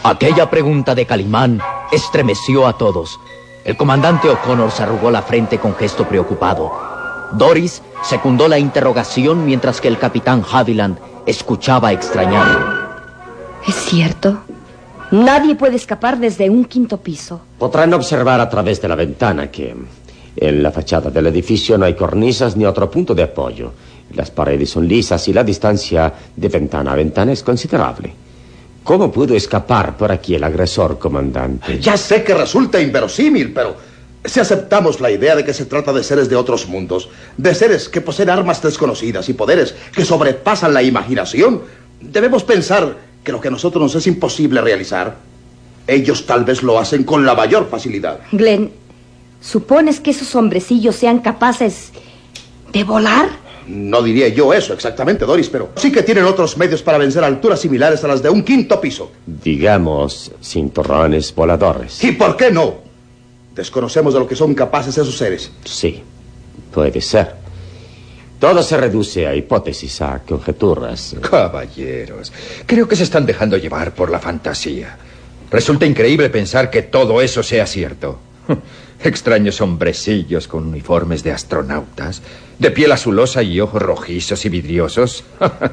Aquella pregunta de Calimán estremeció a todos. El comandante O'Connor se arrugó la frente con gesto preocupado. Doris secundó la interrogación mientras que el capitán Haviland escuchaba extrañado. ¿Es cierto? Nadie puede escapar desde un quinto piso. Podrán observar a través de la ventana que en la fachada del edificio no hay cornisas ni otro punto de apoyo. Las paredes son lisas y la distancia de ventana a ventana es considerable. ¿Cómo pudo escapar por aquí el agresor, comandante? Ya sé que resulta inverosímil, pero si aceptamos la idea de que se trata de seres de otros mundos, de seres que poseen armas desconocidas y poderes que sobrepasan la imaginación, debemos pensar que lo que a nosotros nos es imposible realizar, ellos tal vez lo hacen con la mayor facilidad. Glenn, ¿supones que esos hombrecillos sean capaces de volar? No diría yo eso exactamente, Doris, pero sí que tienen otros medios para vencer alturas similares a las de un quinto piso. Digamos, cinturones voladores. ¿Y por qué no? Desconocemos de lo que son capaces esos seres. Sí, puede ser. Todo se reduce a hipótesis, a conjeturas. Caballeros, creo que se están dejando llevar por la fantasía. Resulta increíble pensar que todo eso sea cierto. Extraños hombrecillos con uniformes de astronautas, de piel azulosa y ojos rojizos y vidriosos,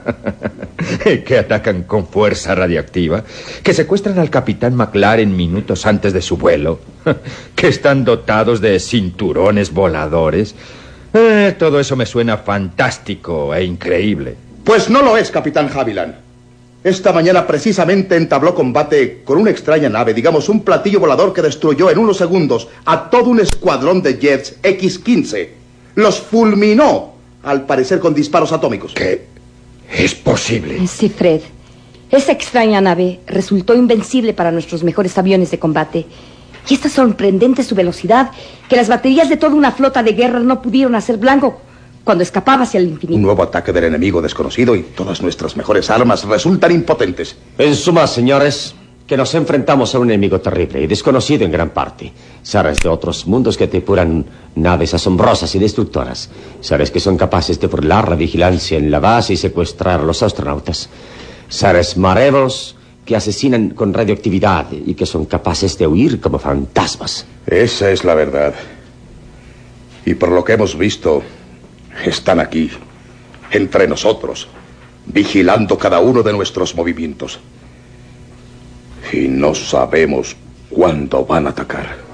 que atacan con fuerza radiactiva, que secuestran al capitán McLaren minutos antes de su vuelo, que están dotados de cinturones voladores. Todo eso me suena fantástico e increíble. Pues no lo es, capitán Haviland. Esta mañana precisamente entabló combate con una extraña nave, digamos un platillo volador que destruyó en unos segundos a todo un escuadrón de jets X-15. Los fulminó, al parecer con disparos atómicos. ¿Qué? ¿Es posible? Sí, Fred. Esa extraña nave resultó invencible para nuestros mejores aviones de combate. Y es tan sorprendente su velocidad que las baterías de toda una flota de guerra no pudieron hacer blanco cuando escapaba hacia el infinito. Un nuevo ataque del enemigo desconocido y todas nuestras mejores armas resultan impotentes. En suma, señores, que nos enfrentamos a un enemigo terrible y desconocido en gran parte. Seres de otros mundos que tripulan naves asombrosas y destructoras. Seres que son capaces de burlar la vigilancia en la base y secuestrar a los astronautas. Seres malévolos que asesinan con radioactividad y que son capaces de huir como fantasmas. Esa es la verdad. Y por lo que hemos visto, están aquí, entre nosotros, vigilando cada uno de nuestros movimientos. Y no sabemos cuándo van a atacar.